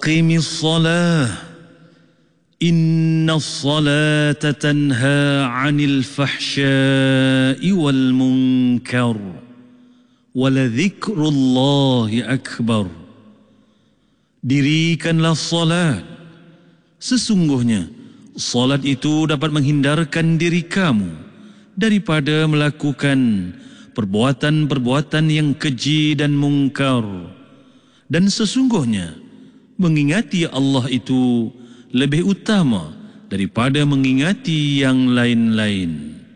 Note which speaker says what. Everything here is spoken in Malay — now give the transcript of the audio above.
Speaker 1: aqimis salah innas salata tanha 'anil fahsya'i wal munkar waladzikrullahi akbar. Dirikanlah salat, sesungguhnya salat itu dapat menghindarkan diri kamu daripada melakukan perbuatan-perbuatan yang keji dan mungkar, dan sesungguhnya mengingati Allah itu lebih utama daripada mengingati yang lain-lain.